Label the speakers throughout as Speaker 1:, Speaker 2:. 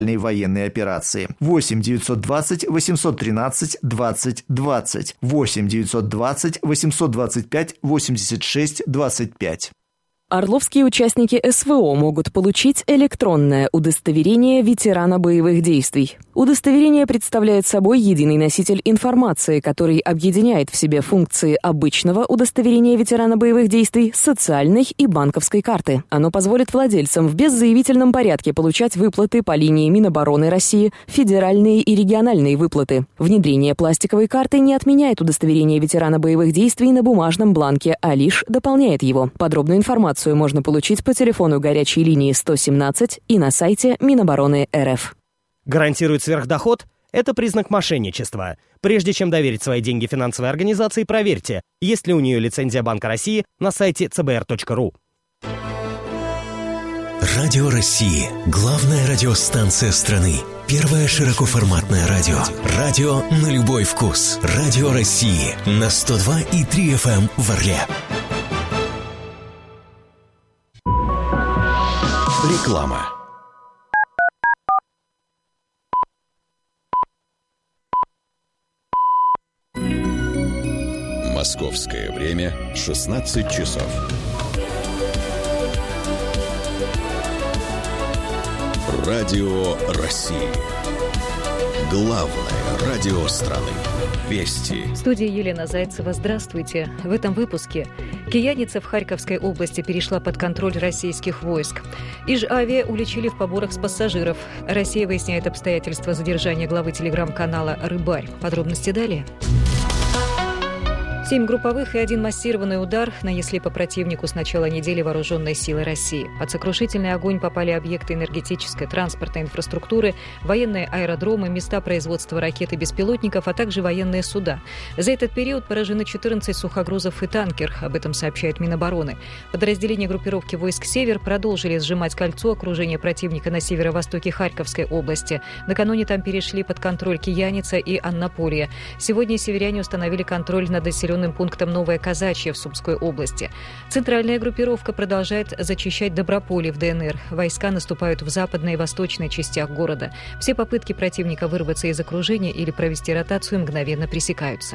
Speaker 1: военной операции. 8 920 813 20 20. 8 920 825 86 25.
Speaker 2: Орловские участники СВО могут получить электронное удостоверение ветерана боевых действий. Удостоверение представляет собой единый носитель информации, который объединяет в себе функции обычного удостоверения ветерана боевых действий, социальной и банковской карты. Оно позволит владельцам в беззаявительном порядке получать выплаты по линии Минобороны России, федеральные и региональные выплаты. Внедрение пластиковой карты не отменяет удостоверение ветерана боевых действий на бумажном бланке, а лишь дополняет его. Подробную информацию можно получить по телефону горячей линии 117 и на сайте Минобороны РФ.
Speaker 3: Гарантирует сверхдоход? Это признак мошенничества. Прежде чем доверить свои деньги финансовой организации, проверьте, есть ли у нее лицензия Банка России на сайте cbr.ru.
Speaker 4: Радио России. Главная радиостанция страны. Первое широкоформатное радио. Радио на любой вкус. Радио России на 102,3 FM в Орле. Реклама.
Speaker 5: Московское время 16 часов. Радио России. Главное радио страны. Вести.
Speaker 6: В студии Елена Зайцева. Здравствуйте. В этом выпуске. Кияница в Харьковской области перешла под контроль российских войск. Иж-Авиа уличили в поборах с пассажиров. Россия выясняет обстоятельства задержания главы телеграм-канала «Рыбарь». Подробности далее. 7 групповых и 1 массированный удар нанесли по противнику с начала недели вооруженные силы России. Под сокрушительный огонь попали объекты энергетической, транспортной инфраструктуры, военные аэродромы, места производства ракет и беспилотников, а также военные суда. За этот период поражены 14 сухогрузов и танкер. Об этом сообщает Минобороны. Подразделения группировки войск «Север» продолжили сжимать кольцо окружения противника на северо-востоке Харьковской области. Накануне там перешли под контроль Кияница и Аннаполье. Сегодня северяне установили контроль над населенным пунктом Новое Казачье в Сумской области. Центральная группировка продолжает зачищать Доброполье в ДНР. Войска наступают в западной и восточной частях города. Все попытки противника вырваться из окружения или провести ротацию мгновенно пресекаются.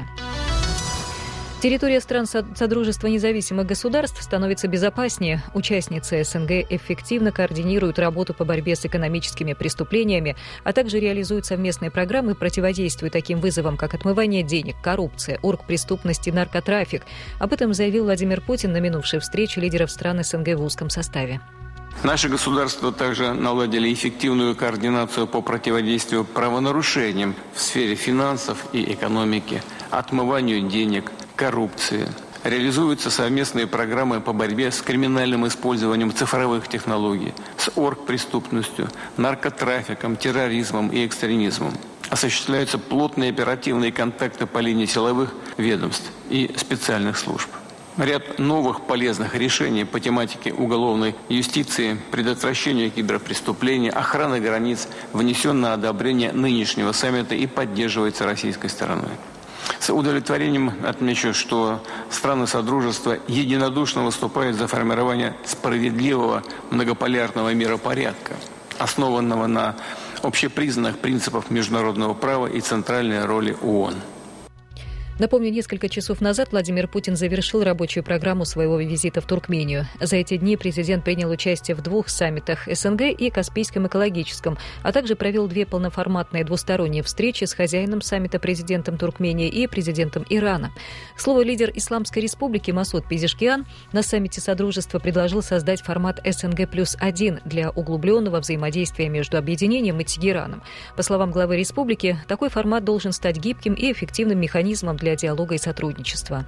Speaker 6: Территория стран Содружества независимых государств становится безопаснее. Участницы СНГ эффективно координируют работу по борьбе с экономическими преступлениями, а также реализуют совместные программы противодействия таким вызовам, как отмывание денег, коррупция, оргпреступность и наркотрафик. Об этом заявил Владимир Путин на минувшей встрече лидеров стран СНГ в узком составе.
Speaker 7: Наши государства также наладили эффективную координацию по противодействию правонарушениям в сфере финансов и экономики, отмыванию денег, коррупции. Реализуются совместные программы по борьбе с криминальным использованием цифровых технологий, с оргпреступностью, наркотрафиком, терроризмом и экстремизмом. Осуществляются плотные оперативные контакты по линии силовых ведомств и специальных служб. Ряд новых полезных решений по тематике уголовной юстиции, предотвращения киберпреступлений, охраны границ внесен на одобрение нынешнего саммита и поддерживается российской стороной. С удовлетворением отмечу, что страны Содружества единодушно выступают за формирование справедливого многополярного миропорядка, основанного на общепризнанных принципах международного права и центральной роли ООН.
Speaker 6: Напомню, несколько часов назад Владимир Путин завершил рабочую программу своего визита в Туркмению. За эти дни президент принял участие в 2 саммитах СНГ и Каспийском экологическом, а также провел 2 полноформатные двусторонние встречи с хозяином саммита президентом Туркмении и президентом Ирана. К слову, лидер Исламской республики Масуд Пезешкиан на саммите Содружества предложил создать формат СНГ+1 для углубленного взаимодействия между объединением и Тегераном. По словам главы республики, такой формат должен стать гибким и эффективным механизмом для диалога и сотрудничества.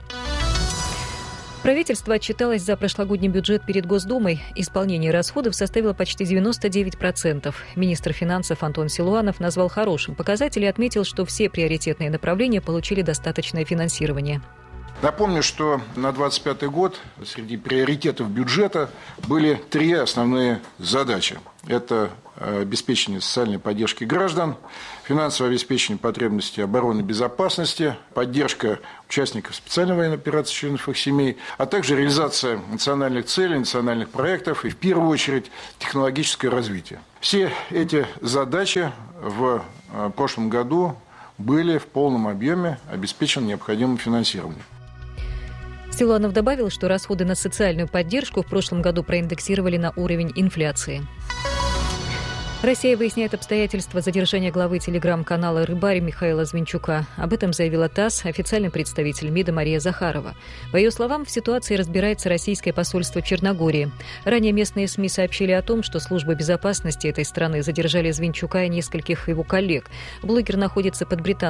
Speaker 6: Правительство отчиталось за прошлогодний бюджет перед Госдумой. Исполнение расходов составило почти 99%. Министр финансов Антон Силуанов назвал хорошим показатель и отметил, что все приоритетные направления получили достаточное финансирование.
Speaker 8: Напомню, что на 2025 год среди приоритетов бюджета были 3 основные задачи. Это обеспечение социальной поддержки граждан, финансовое обеспечение потребностей обороны и безопасности, поддержка участников специальной военной операции, членов их семей, а также реализация национальных целей, национальных проектов и, в первую очередь, технологическое развитие. Все эти задачи в прошлом году были в полном объеме обеспечены необходимым финансированием.
Speaker 6: Силуанов добавил, что расходы на социальную поддержку в прошлом году проиндексировали на уровень инфляции. Россия выясняет обстоятельства задержания главы телеграм-канала «Рыбарь» Михаила Звинчука. Об этом заявила ТАСС официальный представитель МИДа Мария Захарова. По ее словам, в ситуации разбирается российское посольство в Черногории. Ранее местные СМИ сообщили о том, что службы безопасности этой страны задержали Звинчука и нескольких его коллег. Блогер находится под британским